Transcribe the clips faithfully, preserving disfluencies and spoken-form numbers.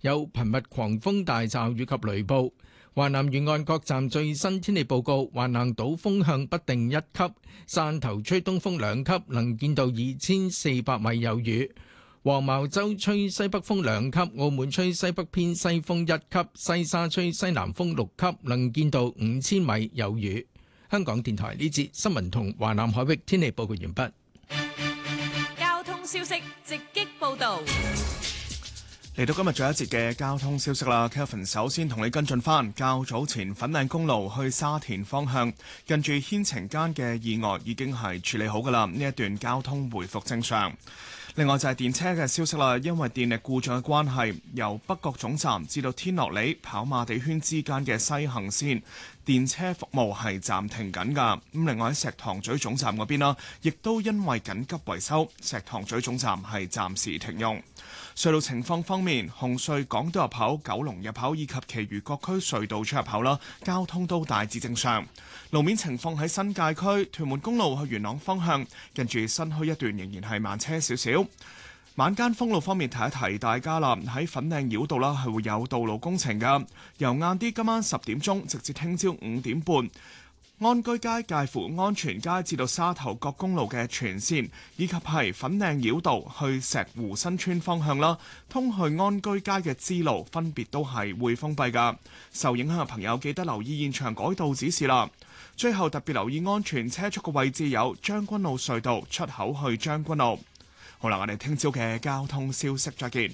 有頻密狂風大驟雨及雷暴。華南沿岸各站最新天氣報告：橫瀾島風向不定一級，汕頭吹東風兩級，能見度二千四百米有雨；黃茅洲吹西北風兩級，澳門吹西北偏西風一級，西沙吹西南風六級，能見度五千米有雨。香港電台呢節新聞同華南海域天氣報告完畢。 交通消息直擊報道。 嚟到今日最後一節嘅交通消息啦 ，Kelvin 首先同你跟進翻，較早前粉嶺公路去沙田方向，近住牽晴間嘅意外已經係處理好噶啦，呢一段交通回復正常。另外就係電車嘅消息啦，因為電力故障嘅關係，由北角總站至到天樂里跑馬地圈之間嘅西行線電車服務係暫停緊㗎。咁另外喺石塘咀總站嗰邊啦，亦都因為緊急維修，石塘咀總站係暫時停用。隧道情況方面，紅隧港島入口、九龍入口以及其餘各區隧道出入口啦，交通都大致正常。路面情況喺新界區屯門公路去元朗方向，近住新墟一段仍然係慢車少少。晚間封路方面，提一提大家啦，喺粉嶺繞道啦係會有道路工程㗎，由晏啲今晚十點鐘直至聽朝五點半。安居街介乎安全街至到沙頭角公路嘅全線，以及係粉嶺繞道去石湖新村方向啦，通去安居街嘅支路分別都係會封閉㗎。受影響嘅朋友記得留意現場改道指示啦。最後特別留意安全車速嘅位置有將軍澳隧道出口去將軍澳。好啦，我哋聽朝嘅交通消息再見。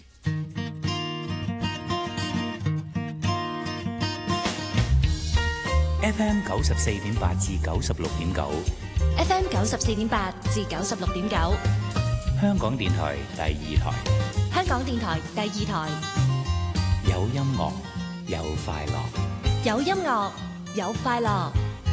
F M 九十四點八至九十六點九 ，F M 九十四點八至九十六點九， 香港電台第二台， 香港電台第二台， 有音樂有快樂， 有音樂有快樂。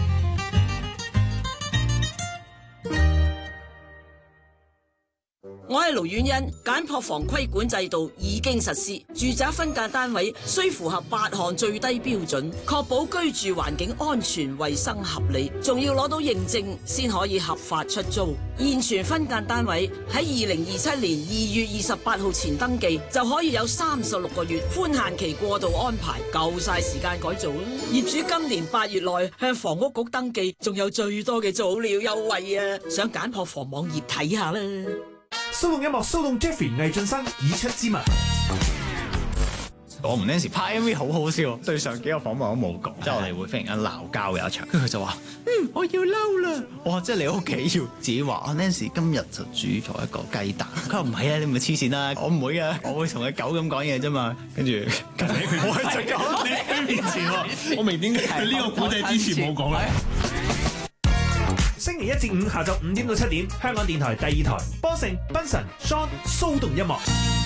我係盧婉欣，簡樸房規管制度已經實施，住宅分間單位需符合八項最低標準，確保居住環境安全、衛生合理，仲要攞到認證先可以合法出租。現存分間單位喺二零二七年二月二十八號前登記，就可以有三十六個月寬限期過渡安排，夠晒時間改造啦。業主今年八月內向房屋局登記，仲有最多嘅早鳥優惠啊！上簡樸房網頁睇下啦。 騷動音樂，騷動 Jeffrey 魏浚笙以出之文。 我同 Nancy 拍 M V 好好笑，對上幾個訪問都冇講，即係我哋會忽然間鬧交有一場，跟住佢就話：嗯，我要嬲啦！哇，即係你屋企要自己話，啊 Nancy 今日就煮咗一個雞蛋。佢話唔係啊，你咪黐線啦，我唔會嘅，我會同佢狗咁講嘢啫嘛。跟住跟住我喺直講你喺面前喎，我明點解佢呢個古仔之前冇講啦。 星期一至五下晝五點到七點，香港電台第二台，波成、賓神、Sean 騷動音樂。